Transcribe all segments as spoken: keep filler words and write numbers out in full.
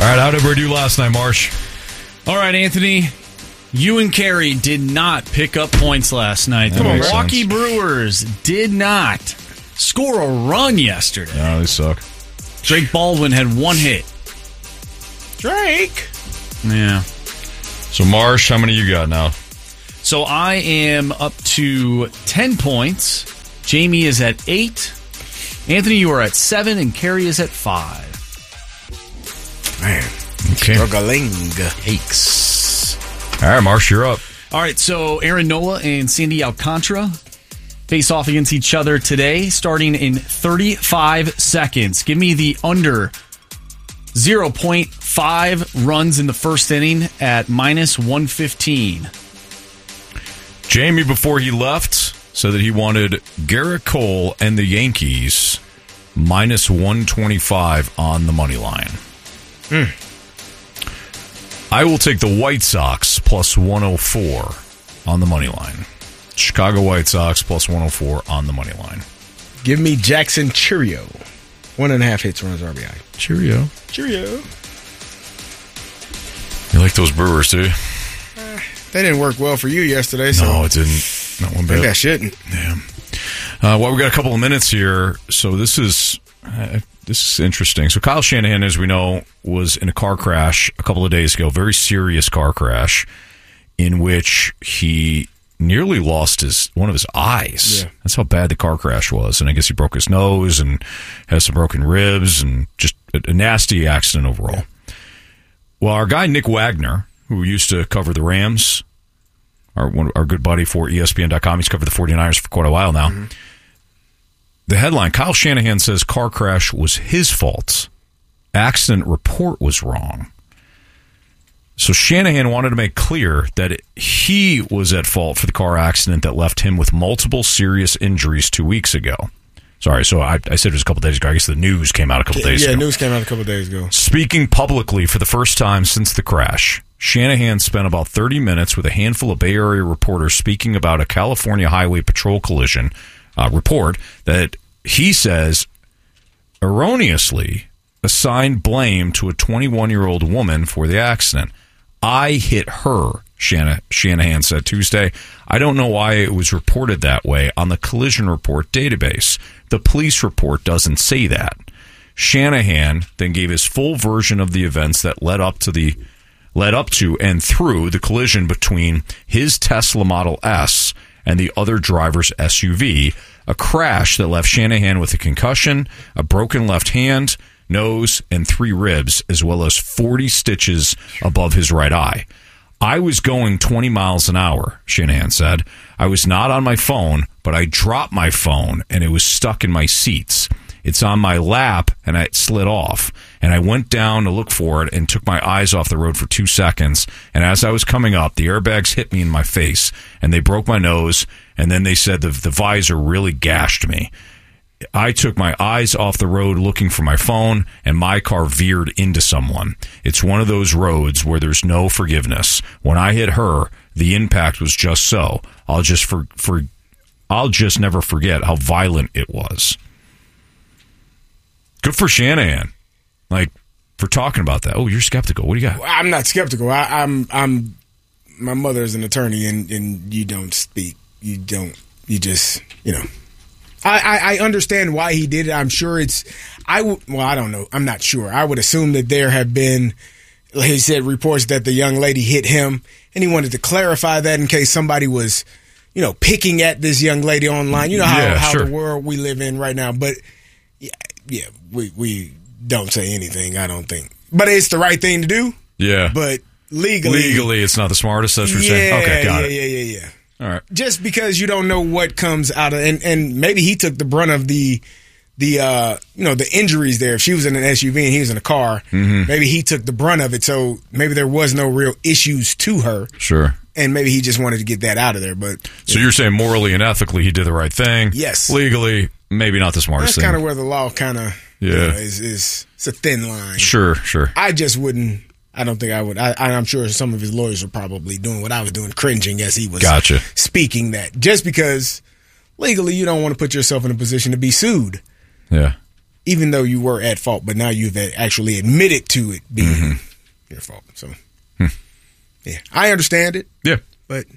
right, how did we do last night, Marsh? All right, Anthony. You and Carrie did not pick up points last night. That The makes Milwaukee sense. Brewers did not score a run yesterday. No, they suck. Drake Baldwin had one hit. Drake. Yeah. So, Marsh, how many you got now? So I am up to ten points. Jamie is at eight. Anthony, you are at seven, and Carrie is at five. Man. Okay. Struggling. Yikes. All right, Marsh, you're up. All right, so Aaron Nola and Sandy Alcantara face off against each other today, starting in thirty-five seconds. Give me the under zero point five runs in the first inning at minus one fifteen. Jamie, before he left, said that he wanted Garrett Cole and the Yankees minus one twenty-five on the money line. Hmm. I will take the White Sox plus one oh four on the money line. Chicago White Sox plus one oh four on the money line. Give me Jackson Cheerio. One and a half hits, runs, R B I. Cheerio. Cheerio. You like those Brewers, too? Uh, they didn't work well for you yesterday, so. No, it didn't. Not one bit. Maybe I shouldn't. Yeah. Uh, well, we got a couple of minutes here, so this is uh, this is interesting. So Kyle Shanahan, as we know, was in a car crash a couple of days ago, very serious car crash, in which he nearly lost his one of his eyes. Yeah. That's how bad the car crash was, and I guess he broke his nose and has some broken ribs and just a, a nasty accident overall. Yeah. Well, our guy Nick Wagner, who used to cover the Rams, our one, our good buddy for E S P N dot com, he's covered the forty-niners for quite a while now. Mm-hmm. The headline, Kyle Shanahan says car crash was his fault. Accident report was wrong. So Shanahan wanted to make clear that it, he was at fault for the car accident that left him with multiple serious injuries two weeks ago. Sorry, so I, I said it was a couple days ago. I guess the news came out a couple days yeah, ago. Yeah, news came out a couple days ago. Speaking publicly for the first time since the crash, Shanahan spent about thirty minutes with a handful of Bay Area reporters speaking about a California Highway Patrol collision uh, report that he says erroneously assigned blame to a twenty-one-year-old woman for the accident. I hit her, Shana, Shanahan said Tuesday. I don't know why it was reported that way on the collision report database. The police report doesn't say that. Shanahan then gave his full version of the events that led up to the led up to and through the collision between his Tesla Model S and the other driver's S U V, a crash that left Shanahan with a concussion, a broken left hand, nose, and three ribs, as well as forty stitches above his right eye. I was going twenty miles an hour, Shanahan said. I was not on my phone, but I dropped my phone, and it was stuck in my seats. It's on my lap, and it slid off. And I went down to look for it and took my eyes off the road for two seconds. And as I was coming up, the airbags hit me in my face, and they broke my nose, and then they said the, the visor really gashed me. I took my eyes off the road looking for my phone, and my car veered into someone. It's one of those roads where there's no forgiveness. When I hit her, the impact was just so. I'll just for, for I'll just never forget how violent it was. Good for Shanahan, like for talking about that. Oh, you're skeptical. What do you got? I'm not skeptical. I, I'm I'm my mother is an attorney, and, and you don't speak. You don't. You just you know. I, I, I understand why he did it. I'm sure it's, I w- well, I don't know. I'm not sure. I would assume that there have been, like he said, reports that the young lady hit him, and he wanted to clarify that in case somebody was, you know, picking at this young lady online. You know how, yeah, how sure. the world we live in right now. But, yeah, yeah we, we don't say anything, I don't think. But it's the right thing to do. Yeah. But legally. Legally, it's not the smartest. That's what yeah, you're saying. Okay, got yeah, it. Yeah, yeah, yeah. All right. Just because you don't know what comes out of, and, and maybe he took the brunt of the, the uh, you know, the injuries there. If she was in an S U V and he was in a car, mm-hmm. maybe he took the brunt of it. So maybe there was no real issues to her. Sure. And maybe he just wanted to get that out of there. But so you're saying morally and ethically he did the right thing. Yes. Legally, maybe not the smartest that's thing. That's kind of where the law kind of yeah you know, is, is. It's a thin line. Sure, sure. I just wouldn't. I don't think I would. I, I'm sure some of his lawyers were probably doing what I was doing, cringing as he was gotcha. speaking that. Just because legally you don't want to put yourself in a position to be sued. Yeah. even though you were at fault, but now you've actually admitted to it being mm-hmm. your fault. So, hmm. yeah, I understand it. Yeah. But,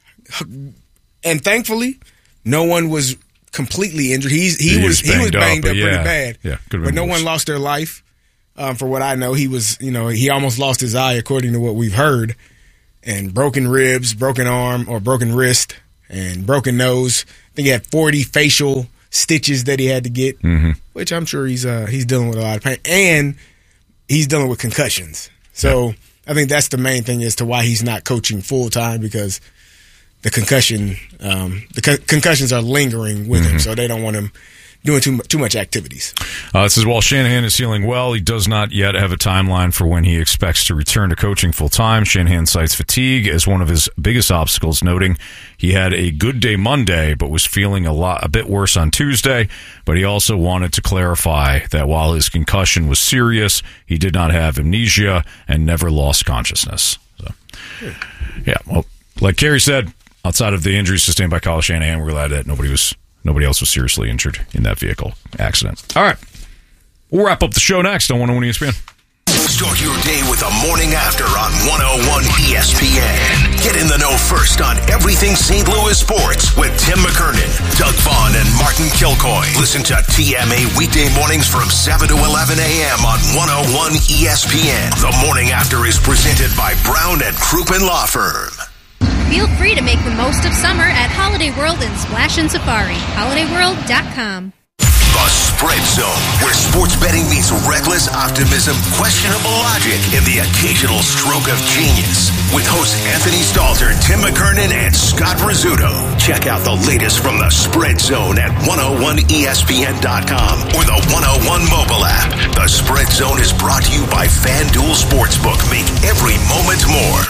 and thankfully, no one was completely injured. He's, he, he was, he was banged up, up yeah. pretty bad. Yeah. But no one lost their life. Um, for what I know, he was, you know, he almost lost his eye, according to what we've heard, and broken ribs, broken arm, or broken wrist, and broken nose. I think he had forty facial stitches that he had to get, mm-hmm. which I'm sure he's uh, he's dealing with a lot of pain, and he's dealing with concussions. So yeah. I think that's the main thing as to why he's not coaching full time, because the concussion, um, the co- concussions are lingering with mm-hmm. him, so they don't want him doing too too much activities. Uh, it says, while Shanahan is healing well, he does not yet have a timeline for when he expects to return to coaching full-time. Shanahan cites fatigue as one of his biggest obstacles, noting he had a good day Monday, but was feeling a lot a bit worse on Tuesday. But he also wanted to clarify that while his concussion was serious, he did not have amnesia and never lost consciousness. So, yeah, well, like Kerry said, outside of the injuries sustained by Kyle Shanahan, we're glad that nobody was Nobody else was seriously injured in that vehicle accident. All right. We'll wrap up the show next on one oh one E S P N. Start your day with a morning after on one oh one E S P N. Get in the know first on everything Saint Louis sports with Tim McKernan, Doug Vaughn, and Martin Kilcoy. Listen to T M A weekday mornings from seven to eleven a.m. on one oh one E S P N. The morning after is presented by Brown and Crouppen Law Firm. Feel free to make the most of summer at Holiday World in Splash and Safari. holiday world dot com. The Spread Zone, where sports betting meets reckless optimism, questionable logic, and the occasional stroke of genius. With hosts Anthony Stalter, Tim McKernan, and Scott Rizzuto. Check out the latest from the Spread Zone at one oh one E S P N dot com or the one oh one mobile app. The Spread Zone is brought to you by FanDuel Sportsbook. Make every moment more.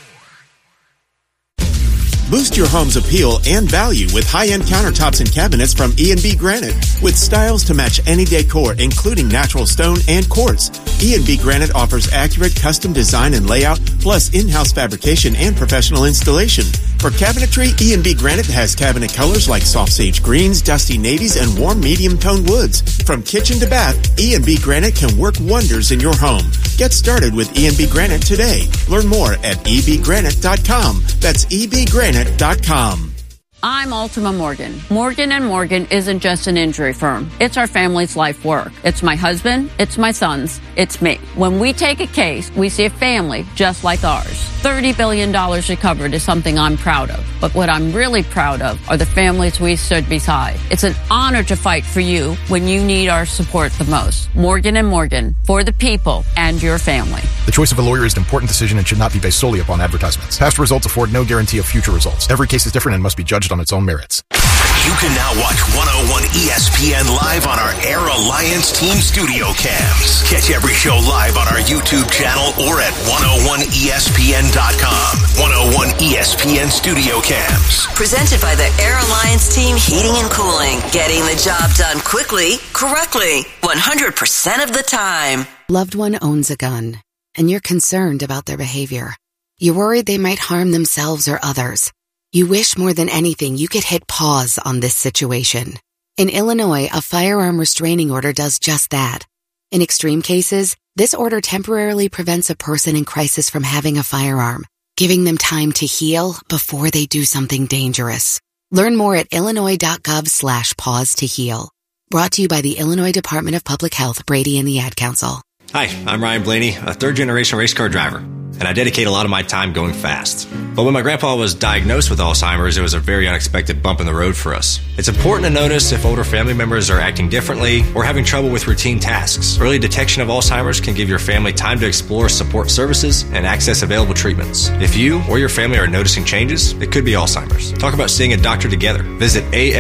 Boost your home's appeal and value with high-end countertops and cabinets from E and B Granite. With styles to match any decor, including natural stone and quartz, E and B Granite offers accurate custom design and layout, plus in-house fabrication and professional installation. For cabinetry, E and B Granite has cabinet colors like soft sage greens, dusty navies, and warm medium-toned woods. From kitchen to bath, E and B Granite can work wonders in your home. Get started with E and B Granite today. Learn more at e b granite dot com. That's e b granite dot com. I'm Ultima Morgan. Morgan and Morgan isn't just an injury firm. It's our family's life work. It's my husband. It's my sons. It's me. When we take a case, we see a family just like ours. thirty billion dollars recovered is something I'm proud of. But what I'm really proud of are the families we stood beside. It's an honor to fight for you when you need our support the most. Morgan and Morgan, for the people and your family. The choice of a lawyer is an important decision and should not be based solely upon advertisements. Past results afford no guarantee of future results. Every case is different and must be judged on its own merits. You can now watch one oh one E S P N live on our Air Alliance Team Studio Cams. Catch every show live on our YouTube channel or at one oh one E S P N dot com. one oh one E S P N Studio Cams. Presented by the Air Alliance Team Heating and Cooling. Getting the job done quickly, correctly, one hundred percent of the time. Loved one owns a gun, and you're concerned about their behavior. You're worried they might harm themselves or others. You wish more than anything you could hit pause on this situation. In Illinois, a firearm restraining order does just that. In extreme cases, this order temporarily prevents a person in crisis from having a firearm, giving them time to heal before they do something dangerous. Learn more at illinois.gov slash pause to heal. Brought to you by the Illinois Department of Public Health, Brady and the Ad Council. Hi, I'm Ryan Blaney, a third-generation race car driver, and I dedicate a lot of my time going fast. But when my grandpa was diagnosed with Alzheimer's, it was a very unexpected bump in the road for us. It's important to notice if older family members are acting differently or having trouble with routine tasks. Early detection of Alzheimer's can give your family time to explore support services and access available treatments. If you or your family are noticing changes, it could be Alzheimer's. Talk about seeing a doctor together. Visit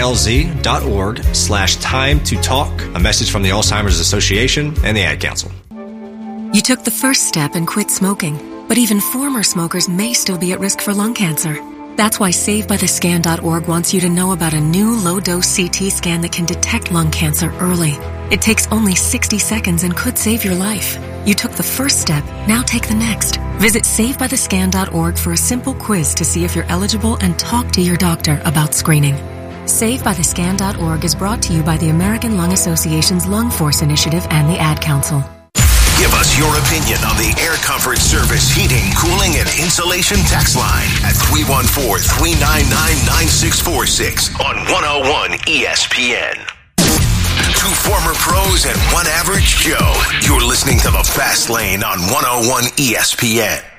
alz.org slash time to talk. A message from the Alzheimer's Association and the Ad Council. You took the first step and quit smoking, but even former smokers may still be at risk for lung cancer. That's why save by the scan dot org wants you to know about a new low-dose C T scan that can detect lung cancer early. It takes only sixty seconds and could save your life. You took the first step, now take the next. Visit save by the scan dot org for a simple quiz to see if you're eligible and talk to your doctor about screening. Save By The Scan dot org is brought to you by the American Lung Association's Lung Force Initiative and the Ad Council. Give us your opinion on the Air Comfort Service heating, cooling, and insulation text line at three one four, three nine nine, nine six four six on one oh one E S P N. Two former pros and one average Joe. You're listening to The Fast Lane on one oh one E S P N.